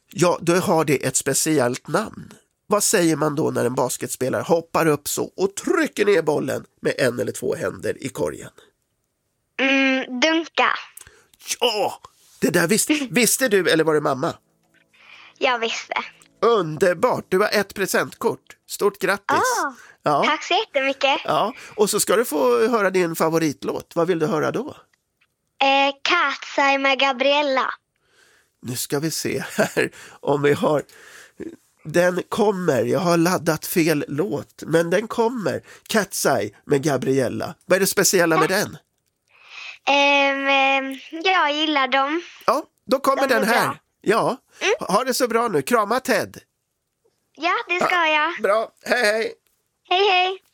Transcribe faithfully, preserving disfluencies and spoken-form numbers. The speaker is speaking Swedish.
Ja, då har det ett speciellt namn. Vad säger man då när en basketspelare hoppar upp så och trycker ner bollen med en eller två händer i korgen? Mm, dunka. Ja, det där visste, visste du eller var det mamma? Jag visste. Underbart, du har ett presentkort. Stort grattis. Oh, ja. Tack så jättemycket. Ja, och så ska du få höra din favoritlåt. Vad vill du höra då? Eh, Cat's Eye med Gabriella. Nu ska vi se här om vi har... Den kommer, jag har laddat fel låt, men den kommer. Cat's Eye med Gabriella. Vad är det speciella med den? Um, jag gillar dem. Ja, då kommer De den här. bra. Ja, Mm. ha det så bra nu. Krama Ted. Ja, det ska Ja, jag. bra, hej hej. Hej hej.